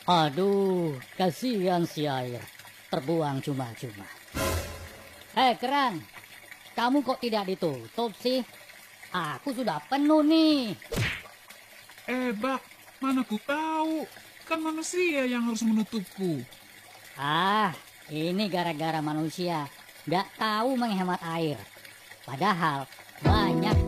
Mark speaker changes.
Speaker 1: Aduh, kasihan si air. Terbuang cuma-cuma. Hei, Kerang. Kamu kok tidak ditutup sih? Aku sudah penuh nih.
Speaker 2: Bak, mana ku tahu. Kan manusia yang harus menutupku.
Speaker 1: Ah, ini gara-gara manusia. Nggak tahu menghemat air. Padahal banyak